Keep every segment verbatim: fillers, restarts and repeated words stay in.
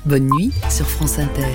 Bonne nuit sur France Inter.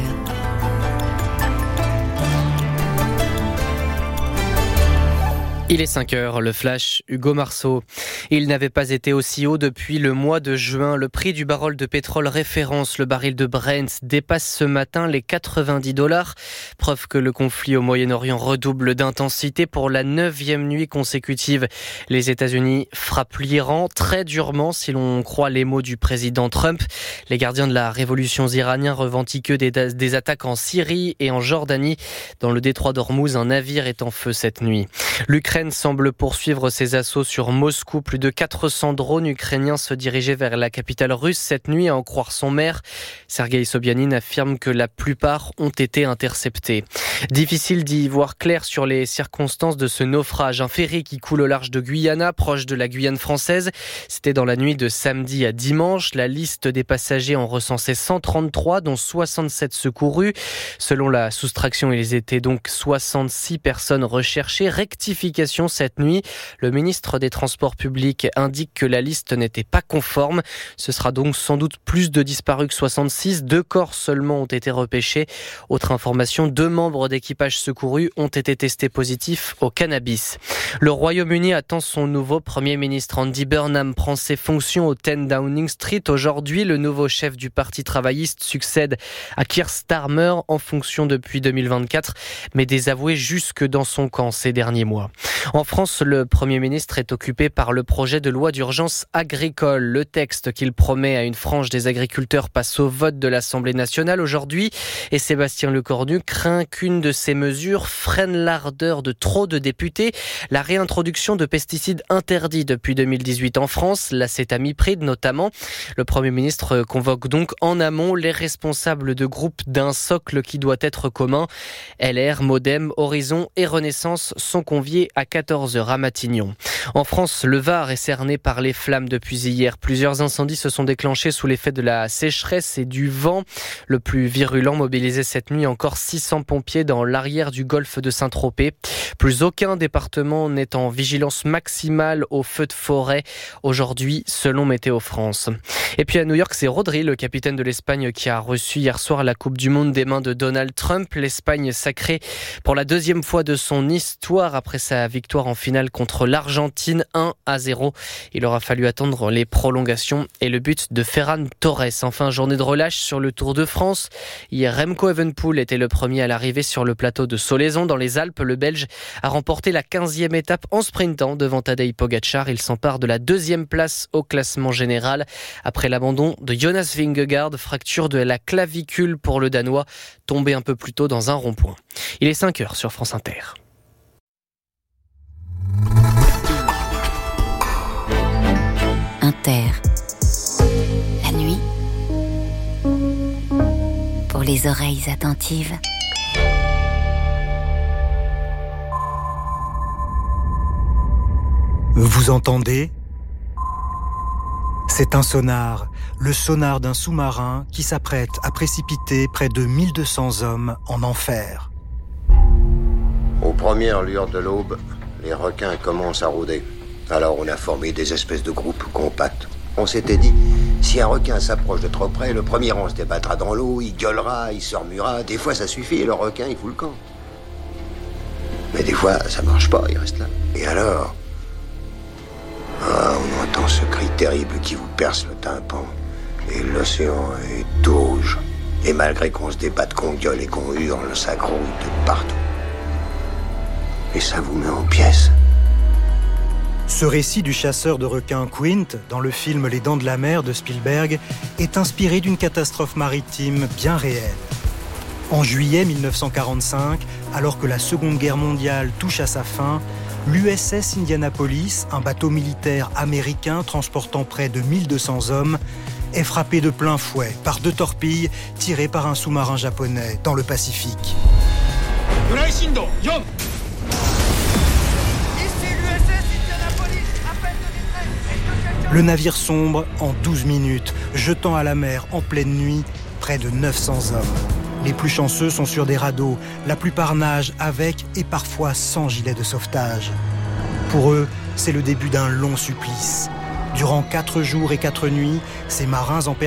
Il est cinq heures, le flash, Hugo Marceau. Il n'avait pas été aussi haut depuis le mois de juin. Le prix du baril de pétrole référence, le baril de Brent, dépasse ce matin les quatre-vingt-dix dollars. Preuve que le conflit au Moyen-Orient redouble d'intensité pour la neuvième nuit consécutive. Les États-Unis frappent l'Iran très durement, si l'on croit les mots du président Trump. Les gardiens de la révolution iranienne revendiquent des, des attaques en Syrie et en Jordanie. Dans le détroit d'Ormuz, un navire est en feu cette nuit. L'Ukraine semble poursuivre ses assauts sur Moscou. Plus de quatre cents drones ukrainiens se dirigeaient vers la capitale russe cette nuit, à en croire son maire. Sergueï Sobyanin affirme que la plupart ont été interceptés. Difficile d'y voir clair sur les circonstances de ce naufrage. Un ferry qui coule au large de Guyana, proche de la Guyane française. C'était dans la nuit de samedi à dimanche. La liste des passagers en recensait cent trente-trois, dont soixante-sept secourus. Selon la soustraction, ils étaient donc soixante-six personnes recherchées. Rectification cette nuit. Le ministre des Transports publics indique que la liste n'était pas conforme. Ce sera donc sans doute plus de disparus que soixante-six. Deux corps seulement ont été repêchés. Autre information, deux membres d'équipage secourus ont été testés positifs au cannabis. Le Royaume-Uni attend son nouveau Premier ministre. Andy Burnham prend ses fonctions au dix Downing Street. Aujourd'hui, le nouveau chef du Parti travailliste succède à Keir Starmer en fonction depuis deux mille vingt-quatre, mais désavoué jusque dans son camp ces derniers mois. En France, le Premier ministre est occupé par le projet de loi d'urgence agricole. Le texte qu'il promet à une frange des agriculteurs passe au vote de l'Assemblée nationale aujourd'hui et Sébastien Lecornu craint qu'une de ces mesures freine l'ardeur de trop de députés. La réintroduction de pesticides interdits depuis deux mille dix-huit en France, l'acétamipride notamment. Le Premier ministre convoque donc en amont les responsables de groupes d'un socle qui doit être commun. L R, Modem, Horizon et Renaissance sont conviés à quatorze heures à Matignon. En France, le Var est cerné par les flammes depuis hier. Plusieurs incendies se sont déclenchés sous l'effet de la sécheresse et du vent. Le plus virulent mobilisait cette nuit encore six cents pompiers dans l'arrière du golfe de Saint-Tropez. Plus aucun département n'est en vigilance maximale au feu de forêt aujourd'hui, selon Météo France. Et puis à New York, c'est Rodri, le capitaine de l'Espagne, qui a reçu hier soir la Coupe du Monde des mains de Donald Trump. L'Espagne sacrée pour la deuxième fois de son histoire après sa victoire en finale contre l'Argentine un à zéro. Il aura fallu attendre les prolongations et le but de Ferran Torres. Enfin, journée de relâche sur le Tour de France. Hier, Remco Evenepoel était le premier à l'arrivée sur le plateau de Solaizon dans les Alpes. Le Belge a remporté la quinzième étape en sprintant devant Tadej Pogacar. Il s'empare de la deuxième place au classement général après l'abandon de Jonas Vingegaard. Fracture de la clavicule pour le Danois, tombé un peu plus tôt dans un rond-point. Il est cinq heures sur France Inter. Inter. La nuit, pour les oreilles attentives. Vous entendez ? C'est un sonar, le sonar d'un sous-marin qui s'apprête à précipiter près de mille deux cents hommes en enfer. Aux premières lueurs de l'aube, les requins commencent à rôder. Alors on a formé des espèces de groupes compacts. On s'était dit, si un requin s'approche de trop près, le premier rang se débattra dans l'eau, il gueulera, il se remuera. Des fois ça suffit et le requin il fout le camp. Mais des fois ça marche pas, il reste là. Et alors, ah, on entend ce cri terrible qui vous perce le tympan. Et l'océan est tout rouge. Et malgré qu'on se débatte, qu'on gueule et qu'on hurle, ça grouille de partout. Et ça vous met en pièces. Ce récit du chasseur de requins Quint, dans le film Les Dents de la Mer de Spielberg, est inspiré d'une catastrophe maritime bien réelle. En juillet mille neuf cent quarante-cinq, alors que la Seconde Guerre mondiale touche à sa fin, l'U S S Indianapolis, un bateau militaire américain transportant près de mille deux cents hommes, est frappé de plein fouet par deux torpilles tirées par un sous-marin japonais dans le Pacifique. Le navire sombre en douze minutes, jetant à la mer en pleine nuit près de neuf cents hommes. Les plus chanceux sont sur des radeaux, la plupart nagent avec et parfois sans gilet de sauvetage. Pour eux, c'est le début d'un long supplice. Durant quatre jours et quatre nuits, ces marins en